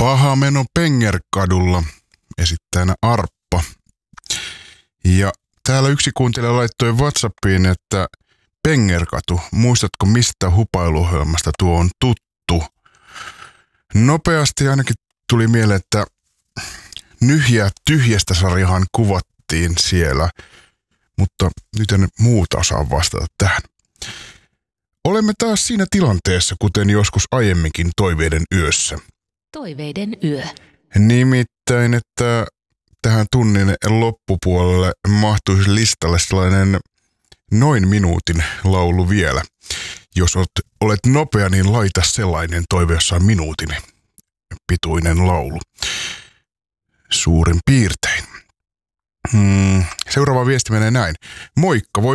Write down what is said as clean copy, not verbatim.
Paha meno Pengerkadulla, esittäjänä Arppa. Ja täällä yksi kuuntelija laittoi WhatsAppiin, että Pengerkatu, muistatko mistä hupailuohjelmasta tuo on tuttu? Nopeasti ainakin tuli mieleen, että Nyhjää tyhjästä -sarjahan kuvattiin siellä, mutta nyt en muuta osaa vastata tähän. Olemme taas siinä tilanteessa, kuten joskus aiemminkin Toiveiden yössä. Toiveiden yö. Nimittäin, että tähän tunnin loppupuolelle mahtuisi listalle sellainen noin minuutin laulu vielä. Jos olet nopea, niin laita sellainen toive, jossa on minuutin pituinen laulu. Suurin piirtein. Seuraava viesti menee näin. Moikka,